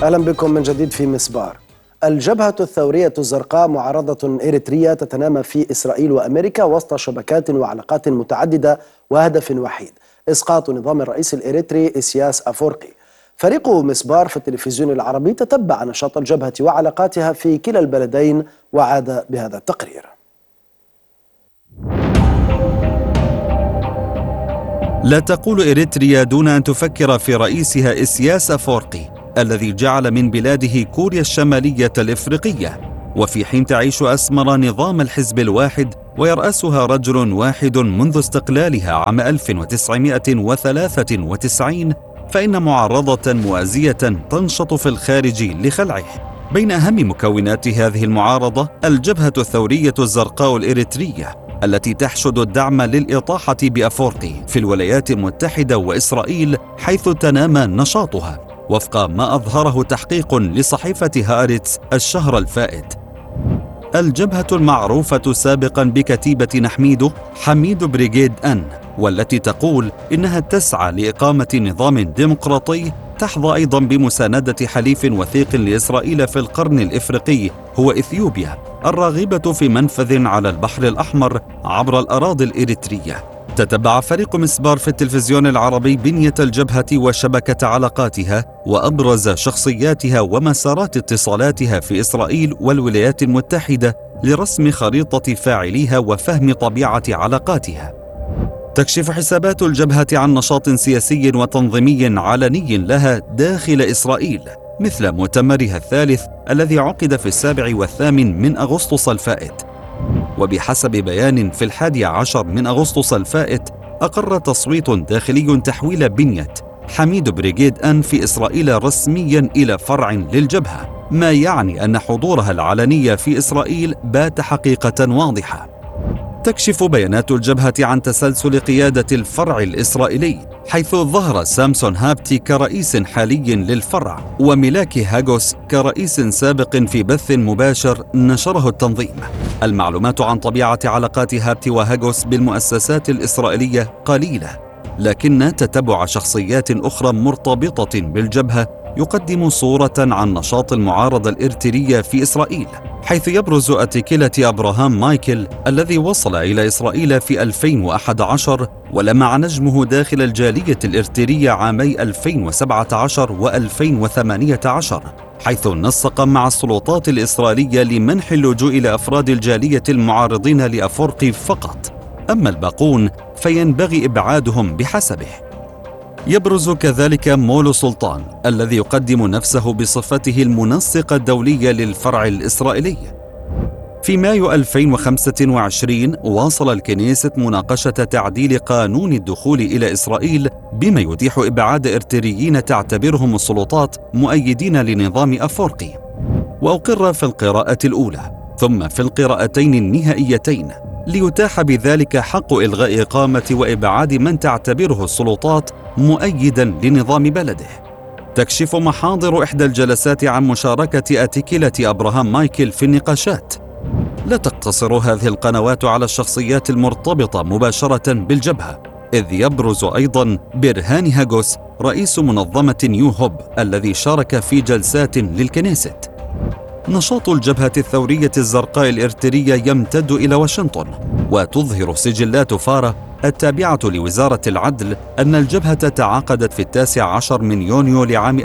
أهلا بكم من جديد في مسبار. الجبهة الثورية الزرقاء معارضة إريترية تتنامى في إسرائيل وأمريكا وسط شبكات وعلاقات متعددة وهدف وحيد: إسقاط نظام الرئيس الإريتري إسياس أفورقي. فريق مسبار في التلفزيون العربي تتبع نشاط الجبهة وعلاقاتها في كلا البلدين وعاد بهذا التقرير. لا تقول إريتريا دون أن تفكر في رئيسها إسياس أفورقي الذي جعل من بلاده كوريا الشمالية الإفريقية، وفي حين تعيش أسمر نظام الحزب الواحد ويرأسها رجل واحد منذ استقلالها عام 1993، فإن معارضة موازية تنشط في الخارج لخلعه. بين أهم مكونات هذه المعارضة الجبهة الثورية الزرقاء الإريترية التي تحشد الدعم للإطاحة بأفورقي في الولايات المتحدة وإسرائيل، حيث تنامى نشاطها وفق ما أظهره تحقيق لصحيفة هارتز الشهر الفائت. الجبهة المعروفة سابقا بكتيبة نحميدو حميد بريغيد أن، والتي تقول إنها تسعى لإقامة نظام ديمقراطي، تحظى أيضا بمساندة حليف وثيق لإسرائيل في القرن الإفريقي هو إثيوبيا، الراغبة في منفذ على البحر الأحمر عبر الأراضي الإريترية. تتبع فريق مسبار في التلفزيون العربي بنية الجبهة وشبكة علاقاتها وأبرز شخصياتها ومسارات اتصالاتها في إسرائيل والولايات المتحدة لرسم خريطة فاعليها وفهم طبيعة علاقاتها. تكشف حسابات الجبهة عن نشاط سياسي وتنظيمي علني لها داخل إسرائيل، مثل مؤتمرها الثالث الذي عقد في 7 و8 أغسطس الفائت. وبحسب بيان في 11 أغسطس الفائت، أقر تصويت داخلي تحويل بنية حميد بريغيد أن في إسرائيل رسميا إلى فرع للجبهة، ما يعني أن حضورها العلني في إسرائيل بات حقيقة واضحة. تكشف بيانات الجبهة عن تسلسل قيادة الفرع الإسرائيلي، حيث ظهر سامسون هابتي كرئيس حالي للفرع، وميلاكي هاغوس كرئيس سابق في بث مباشر نشره التنظيم. المعلومات عن طبيعة علاقات هابتي وهاغوس بالمؤسسات الإسرائيلية قليلة، لكن تتبع شخصيات أخرى مرتبطة بالجبهة يقدم صورة عن نشاط المعارضة الإريترية في إسرائيل، حيث يبرز أتيكيلة أبراهام مايكل الذي وصل إلى إسرائيل في 2011 ولمع نجمه داخل الجالية الإريترية عامي 2017 و2018، حيث نسق مع السلطات الإسرائيلية لمنح اللجوء لأفراد الجالية المعارضين لأفورقي فقط، أما الباقون فينبغي إبعادهم بحسبه. يبرز كذلك مولو سلطان الذي يقدم نفسه بصفته المنسق الدولي للفرع الإسرائيلي. في مايو 2025 واصل الكنيست مناقشة تعديل قانون الدخول إلى إسرائيل بما يتيح إبعاد إريتريين تعتبرهم السلطات مؤيدين لنظام أفورقي، وأقر في القراءة الأولى ثم في القراءتين النهائيتين، ليتاح بذلك حق إلغاء إقامة وإبعاد من تعتبره السلطات مؤيدا لنظام بلده. تكشف محاضر إحدى الجلسات عن مشاركة أتيكيلة أبراهام مايكل في النقاشات. لا تقتصر هذه القنوات على الشخصيات المرتبطة مباشرة بالجبهة، إذ يبرز أيضا برهان هاغوس رئيس منظمة نيو هوب الذي شارك في جلسات للكنيست. نشاط الجبهة الثورية الزرقاء الإريترية يمتد إلى واشنطن، وتظهر سجلات فارة التابعة لوزارة العدل أن الجبهة تعاقدت في 19 يونيو لعام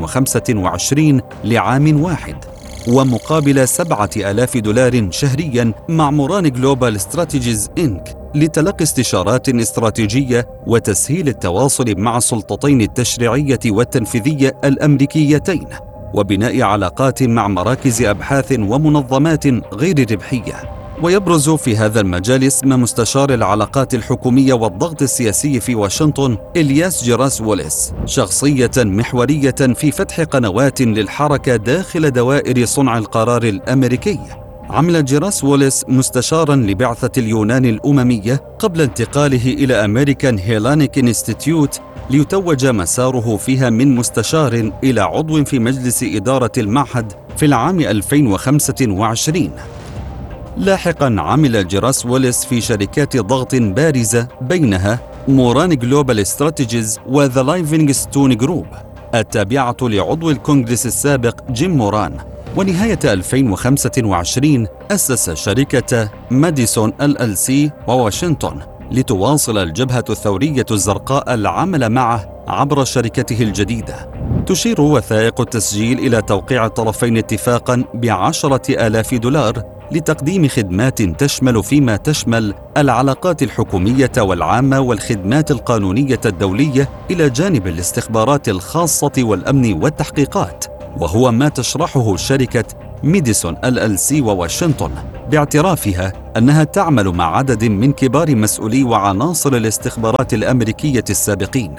2025 لعام واحد، ومقابل $7,000 شهريا مع موران جلوبال استراتيجيز إنك لتلقي استشارات استراتيجية وتسهيل التواصل مع السلطتين التشريعية والتنفيذية الأمريكيتين، وبناء علاقات مع مراكز أبحاث ومنظمات غير ربحية. ويبرز في هذا المجال اسم مستشار العلاقات الحكومية والضغط السياسي في واشنطن إلياس جراس ووليس، شخصية محورية في فتح قنوات للحركة داخل دوائر صنع القرار الأمريكي. عمل جراس ووليس مستشارا لبعثة اليونان الأممية قبل انتقاله إلى أمريكان هيلانيك انستيتيوت، ليتوج مساره فيها من مستشار إلى عضو في مجلس إدارة المعهد في العام 2025. لاحقا عمل جراس ووليس في شركات ضغط بارزة بينها موران جلوبال استراتيجيز وذا لايفينغستون جروب. التابعة لعضو الكونغرس السابق جيم موران. ونهاية 2025 أسس شركة ماديسون LLC وواشنطن لتواصل الجبهة الثورية الزرقاء العمل معه عبر شركته الجديدة. تشير وثائق التسجيل إلى توقيع الطرفين اتفاقاً ب10,000 دولار لتقديم خدمات تشمل فيما تشمل العلاقات الحكومية والعامة والخدمات القانونية الدولية إلى جانب الاستخبارات الخاصة والأمن والتحقيقات، وهو ما تشرحه شركة ميديسون LLC وواشنطن باعترافها أنها تعمل مع عدد من كبار مسؤولي وعناصر الاستخبارات الأمريكية السابقين.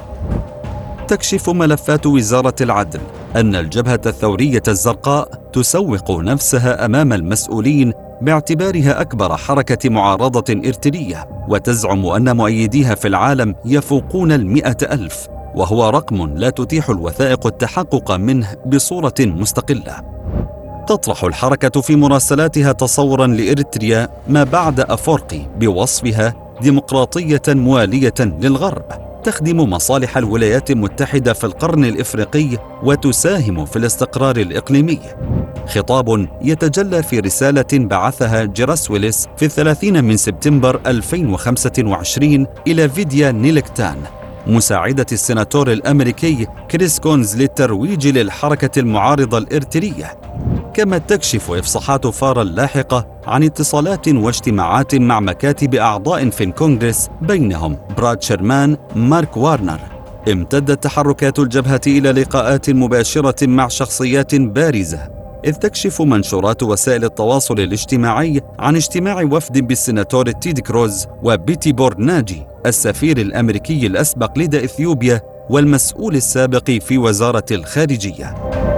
تكشف ملفات وزارة العدل أن الجبهة الثورية الزرقاء تسوق نفسها أمام المسؤولين باعتبارها أكبر حركة معارضة إرترية، وتزعم أن مؤيديها في العالم يفوقون 100,000، وهو رقم لا تتيح الوثائق التحقق منه بصورة مستقلة. تطرح الحركة في مراسلاتها تصوراً لإريتريا ما بعد أفورقي بوصفها ديمقراطية موالية للغرب، تخدم مصالح الولايات المتحدة في القرن الإفريقي وتساهم في الاستقرار الإقليمي. خطاب يتجلى في رسالة بعثها جيراسويلس في 30 من سبتمبر 2025 إلى فيديا نيلكتان مساعدة السيناتور الأمريكي كريس كونز للترويج للحركة المعارضة الإرترية. كما تكشف إفصاحات فار اللاحقة عن اتصالات واجتماعات مع مكاتب أعضاء في الكونغرس بينهم براد شيرمان مارك وارنر. امتدت تحركات الجبهة إلى لقاءات مباشرة مع شخصيات بارزة، إذ تكشف منشورات وسائل التواصل الاجتماعي عن اجتماع وفد بالسيناتور تيد كروز وبيتي بورناجي السفير الأمريكي الأسبق لدى إثيوبيا والمسؤول السابق في وزارة الخارجية.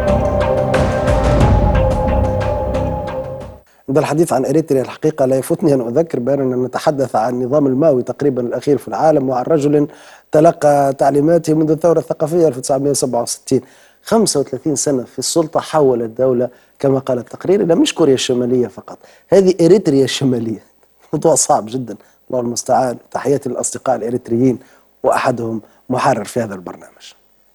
عند الحديث عن إريتريا الحقيقة لا يفوتني أن أذكر بأننا نتحدث عن النظام الماوي تقريبا الأخير في العالم، وعن رجل تلقى تعليماته منذ الثورة الثقافية 1967. 35 سنة في السلطة، حول الدولة كما قال التقرير إلى مش كوريا الشمالية فقط، هذه إريتريا الشمالية. موضوع صعب جدا، الله المستعان. تحياتي للأصدقاء الإريتريين وأحدهم محرر في هذا البرنامج.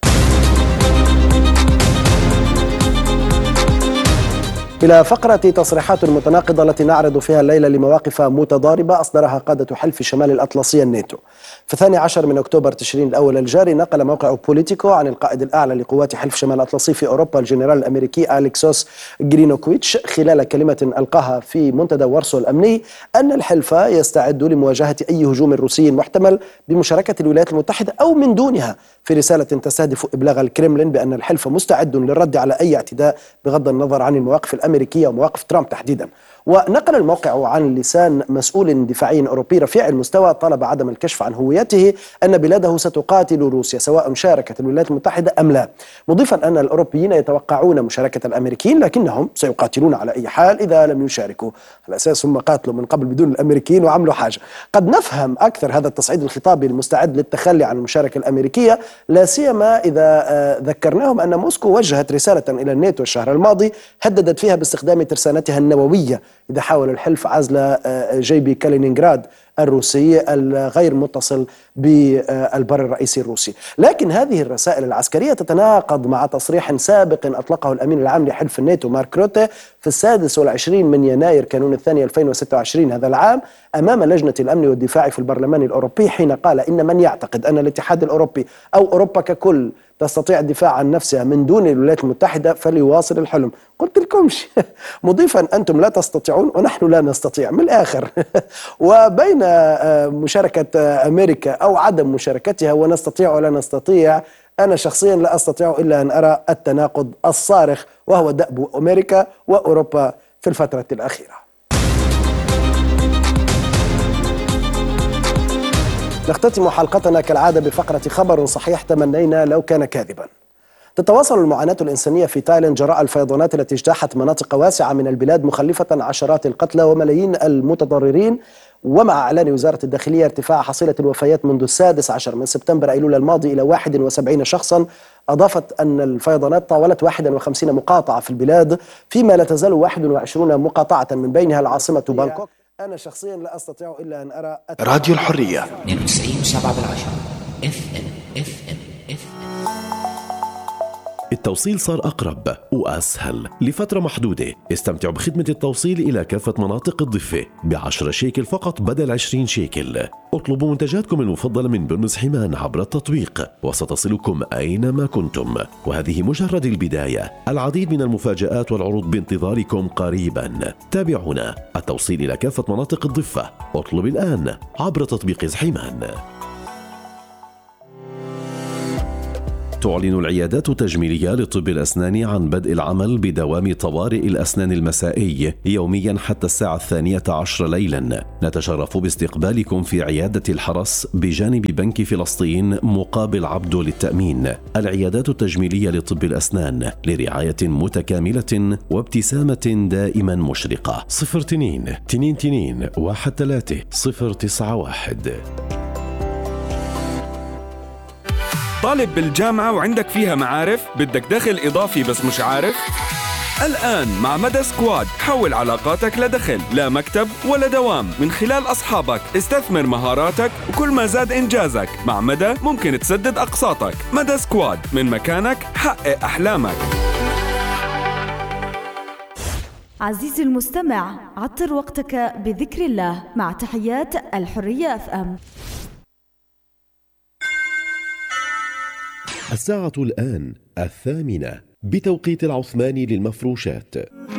إلى فقرة تصريحات متناقضة التي نعرض فيها الليلة لمواقف متضاربة أصدرها قادة حلف شمال الأطلسي الناتو. في 12 من أكتوبر تشرين الأول الجاري نقل موقع بوليتيكو عن القائد الأعلى لقوات حلف شمال الأطلسي في أوروبا الجنرال الأمريكي أليكسوس غرينوكويتش خلال كلمة ألقاها في منتدى وارسو الأمني أن الحلف يستعد لمواجهة أي هجوم روسي محتمل بمشاركة الولايات المتحدة أو من دونها، في رسالة تستهدف إبلاغ الكرملين بأن الحلف مستعد للرد على أي اعتداء بغض النظر عن المواقف الأمريكية ومواقف ترامب تحديدا. ونقل الموقع عن لسان مسؤول دفاعي أوروبي رفيع المستوى طلب عدم الكشف عن هويته أن بلاده ستقاتل روسيا سواء شاركت الولايات المتحدة أم لا، مضيفا أن الأوروبيين يتوقعون مشاركة الأمريكيين لكنهم سيقاتلون على أي حال إذا لم يشاركوا، على أساس هم قاتلوا من قبل بدون الأمريكيين وعملوا حاجة. قد نفهم أكثر هذا التصعيد الخطابي المستعد للتخلي عن المشاركة الأمريكية، لا سيما إذا ذكرناهم أن موسكو وجهت رسالة إلى الناتو الشهر الماضي هددت فيها باستخدام ترسانتها النووية إذا حاول الحلف عزل جيب كالينينغراد الروسي الغير متصل بالبر الرئيسي الروسي. لكن هذه الرسائل العسكرية تتناقض مع تصريح سابق أطلقه الأمين العام لحلف الناتو مارك روتي في 26 من يناير كانون الثاني 2026 هذا العام أمام لجنة الأمن والدفاع في البرلمان الأوروبي، حين قال إن من يعتقد أن الاتحاد الأوروبي أو أوروبا ككل تستطيع الدفاع عن نفسها من دون الولايات المتحدة فليواصل الحلم. قلت لكمش مضيفا أنتم لا تستطيعون ونحن لا نستطيع، من الآخر. وبين مشاركة أمريكا أو عدم مشاركتها ونستطيع ولا نستطيع، أنا شخصيا لا أستطيع إلا أن أرى التناقض الصارخ، وهو دأب أمريكا وأوروبا في الفترة الأخيرة. نختتم حلقتنا كالعادة بفقرة خبر صحيح تمنينا لو كان كاذبا. تتواصل المعاناة الإنسانية في تايلاند جراء الفيضانات التي اجتاحت مناطق واسعة من البلاد مخلفة عشرات القتلى وملايين المتضررين، ومع إعلان وزارة الداخلية ارتفاع حصيلة الوفيات منذ 16 من سبتمبر أيلول الماضي إلى 71 شخصا. أضافت أن الفيضانات طاولت 51 مقاطعة في البلاد، فيما لا تزال 21 مقاطعة من بينها العاصمة بانكوك. أنا شخصيا لا أستطيع إلا أن أرى راديو الحرية 92.7 FM. التوصيل صار أقرب وأسهل لفترة محدودة. استمتعوا بخدمة التوصيل إلى كافة مناطق الضفة ب10 شيكل فقط بدل 20 شيكل. اطلبوا منتجاتكم المفضلة من برنس حمان عبر التطبيق وستصلكم أينما كنتم. وهذه مجرد البداية، العديد من المفاجآت والعروض بانتظاركم قريبا. تابعونا. التوصيل إلى كافة مناطق الضفة. اطلب الآن عبر تطبيق حمان. تعلن العيادات التجميلية لطب الأسنان عن بدء العمل بدوام طوارئ الأسنان المسائي يوميا حتى الساعة 12 ليلا. نتشرف باستقبالكم في عيادة الحرس بجانب بنك فلسطين مقابل عبده للتأمين. العيادات التجميلية لطب الأسنان لرعاية متكاملة وابتسامة دائما مشرقة. 02 22 13 091. طالب بالجامعة وعندك فيها معارف؟ بدك دخل إضافي بس مش عارف؟ الآن مع مدى سكواد حول علاقاتك لدخل، لا مكتب ولا دوام، من خلال أصحابك. استثمر مهاراتك وكل ما زاد إنجازك مع مدى ممكن تسدد أقساطك. مدى سكواد، من مكانك حقق أحلامك. عزيزي المستمع، عطر وقتك بذكر الله. مع تحيات الحرية FM. الساعة الآن 8:00 بتوقيت العثماني للمفروشات.